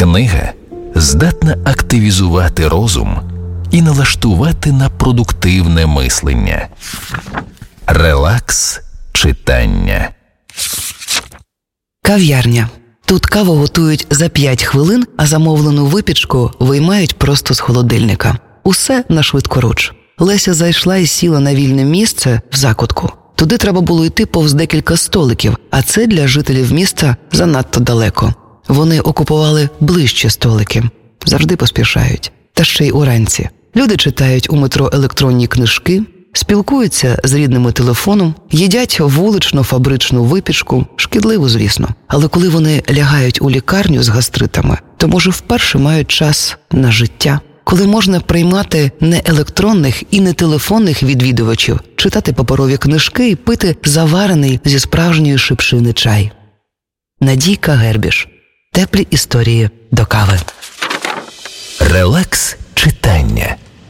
Книга здатна активізувати розум і налаштувати на продуктивне мислення. Релакс читання. Кав'ярня. Тут каву готують за 5 хвилин, а замовлену випічку виймають просто з холодильника. Усе на швидкоруч. Леся зайшла і сіла на вільне місце в закутку. Туди треба було йти повз декілька столиків, а це для жителів міста занадто далеко. Вони окупували ближчі столики. Завжди поспішають. Та ще й уранці. Люди читають у метро електронні книжки, спілкуються з рідними телефоном, їдять вулично-фабричну випічку, шкідливу, звісно. Але коли вони лягають у лікарню з гастритами, то, може, вперше мають час на життя, коли можна приймати не електронних і не телефонних відвідувачів, читати паперові книжки і пити заварений зі справжньої шипшини чай. Надійка Гербіш. Теплі історії до кави. Релакс